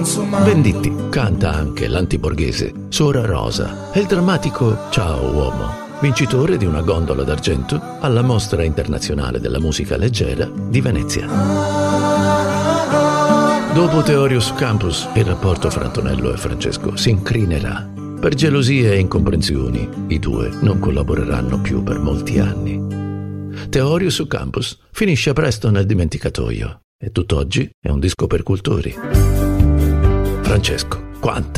Venditti canta anche l'antiborghese Sora Rosa e il drammatico Ciao uomo, vincitore di una gondola d'argento alla Mostra Internazionale della Musica Leggera di Venezia. Dopo Teorio su Campus, il rapporto fra Antonello e Francesco si incrinerà. Per gelosie e incomprensioni, i due non collaboreranno più per molti anni. Teorio su Campus finisce presto nel dimenticatoio e tutt'oggi è un disco per cultori. Francesco, quante